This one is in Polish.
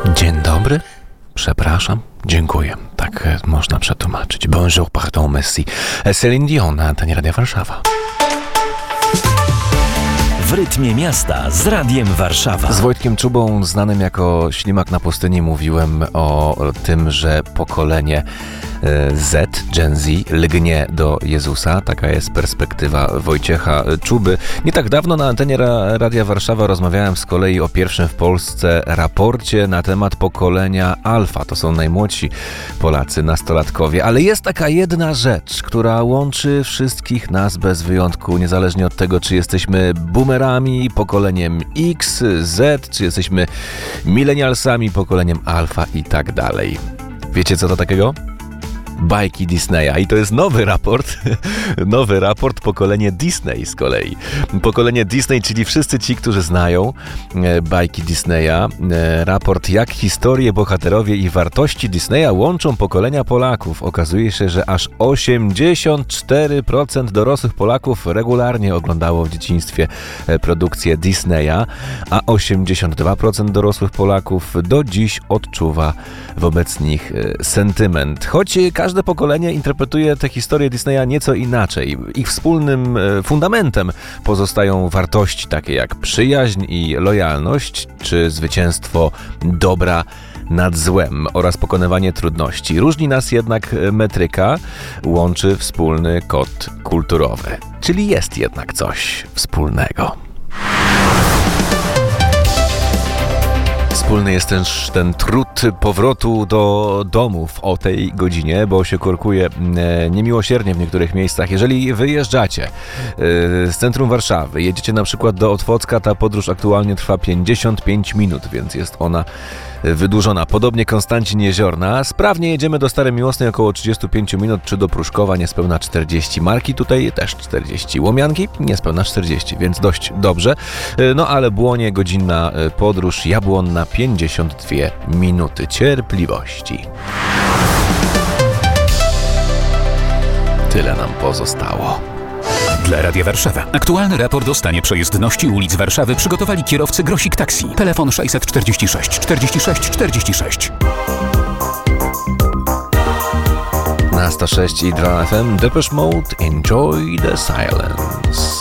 Dzień dobry, przepraszam, dziękuję. Tak można przetłumaczyć. Bonjour, pardon, merci. Céline Dion na antenie Radia Warszawa. W rytmie miasta z Radiem Warszawa. Z Wojtkiem Czubą, znanym jako Ślimak na pustyni, mówiłem o tym, że pokolenie Z, Gen Z, lgnie do Jezusa. Taka jest perspektywa Wojciecha Czuby. Nie tak dawno na antenie Radia Warszawa rozmawiałem z kolei o pierwszym w Polsce raporcie na temat pokolenia Alfa. To są najmłodsi Polacy, nastolatkowie. Ale jest taka jedna rzecz, która łączy wszystkich nas bez wyjątku, niezależnie od tego, czy jesteśmy boomerami, pokoleniem X, Z, czy jesteśmy milenialsami, pokoleniem Alfa i tak dalej. Wiecie, co to takiego? Bajki Disneya. I to jest nowy raport, pokolenie Disney z kolei. Pokolenie Disney, czyli wszyscy ci, którzy znają bajki Disneya. Raport, jak historie, bohaterowie i wartości Disneya łączą pokolenia Polaków. Okazuje się, że aż 84% dorosłych Polaków regularnie oglądało w dzieciństwie produkcje Disneya, a 82% dorosłych Polaków do dziś odczuwa wobec nich sentyment. Choć każde pokolenie interpretuje tę historię Disneya nieco inaczej. Ich wspólnym fundamentem pozostają wartości takie jak przyjaźń i lojalność, czy zwycięstwo dobra nad złem oraz pokonywanie trudności. Różni nas jednak metryka, łączy wspólny kod kulturowy. Czyli jest jednak coś wspólnego. Wspólny jest też ten trud powrotu do domów o tej godzinie, bo się korkuje niemiłosiernie w niektórych miejscach. Jeżeli wyjeżdżacie z centrum Warszawy, jedziecie na przykład do Otwocka, ta podróż aktualnie trwa 55 minut, więc jest ona wydłużona. Podobnie Konstancin Jeziorna. Sprawnie jedziemy do Starej Miłosnej około 35 minut, czy do Pruszkowa niespełna 40. Marki tutaj też 40. Łomianki niespełna 40, więc dość dobrze. No ale Błonie godzinna podróż, Jabłonna 52 minuty cierpliwości. Tyle nam pozostało. Dla Radia Warszawa. Aktualny raport o stanie przejezdności ulic Warszawy przygotowali kierowcy Grosik Taxi. Telefon 646 46 46. Na 106 i 2 FM Depeche Mode, Enjoy the Silence.